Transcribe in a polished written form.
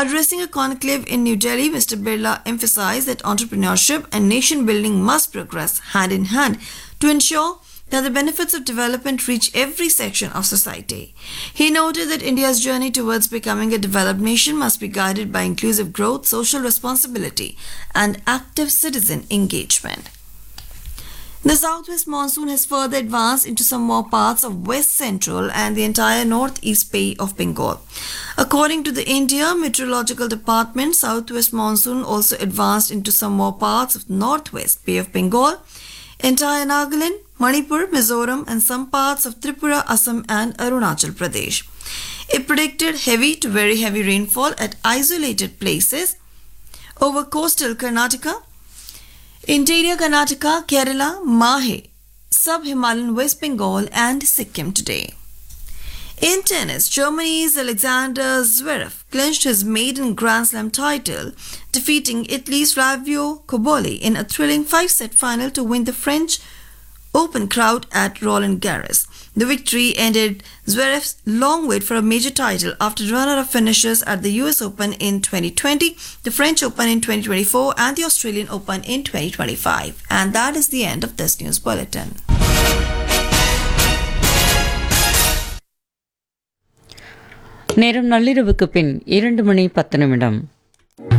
Addressing a conclave in New Delhi, Mr. Birla emphasized that entrepreneurship and nation building must progress hand in hand to ensure that the benefits of development reach every section of society. He noted that India's journey towards becoming a developed nation must be guided by inclusive growth, social responsibility, and active citizen engagement. The southwest monsoon has further advanced into some more parts of west central and the entire northeast Bay of Bengal. According to the India Meteorological Department, southwest monsoon also advanced into some more parts of northwest Bay of Bengal, entire Nagaland, Manipur, Mizoram, and some parts of Tripura, Assam, and Arunachal Pradesh. It predicted heavy to very heavy rainfall at isolated places over coastal Karnataka, interior Karnataka, Kerala, Mahe, sub-Himalayan West Bengal, and Sikkim today. In tennis, Germany's Alexander Zverev clinched his maiden Grand Slam title, defeating Italy's Flavio Cobolli in a thrilling 5-set final to win the French Open crowd at Roland Garros. The victory ended Zverev's long wait for a major title after runner-up finishes at the US Open in 2020, the French Open in 2024, and the Australian Open in 2025. And that is the end of this news bulletin. நேரம் நள்ளிரவுக்கு பின் 2 மணி 10 நிமிடம்.